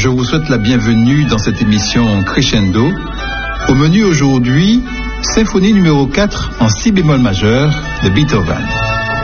Je vous souhaite la bienvenue dans cette émission Crescendo. Au menu aujourd'hui, symphonie numéro 4 en si bémol majeur de Beethoven.